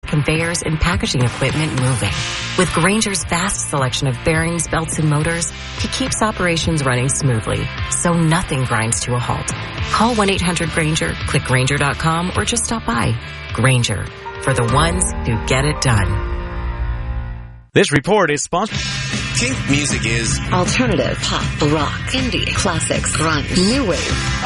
conveyors, and packaging equipment moving. With Grainger's vast selection of bearings, belts, and motors, he keeps operations running smoothly, so nothing grinds to a halt. Call 1-800-GRAINGER, click Grainger.com, or just stop by. Grainger, for the ones who get it done. This report is sponsored. Kink music is alternative, pop, rock, indie, classics, grunge, new wave.